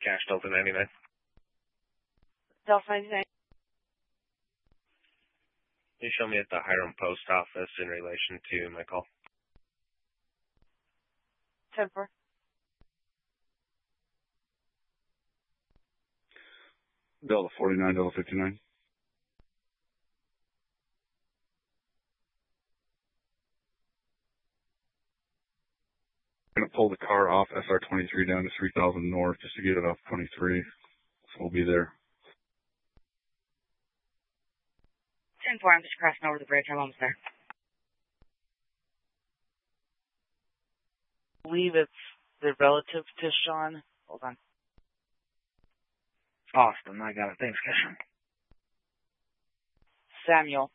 Cash Delta 99. Delta 99. Can you show me at the Hiram Post Office in relation to my call? 10-4. Delta 49, Delta 59. I'm going to pull the car off SR23 down to 3000 north just to get it off 23. So we'll be there. 10-4, I'm just crossing over the bridge. I'm almost there. I believe it's the relative to Sean. Hold on. Austin, I got it. Thanks, Kesha. Samuel.